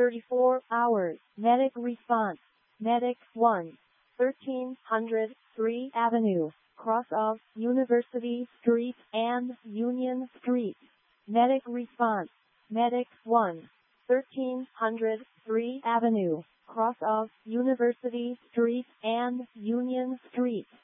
34 hours. Medic response. Medic 1. 1300 3 Avenue, cross of University Street and Union Street. Medic response. Medic 1. 1300 3 Avenue, cross of University Street and Union Street.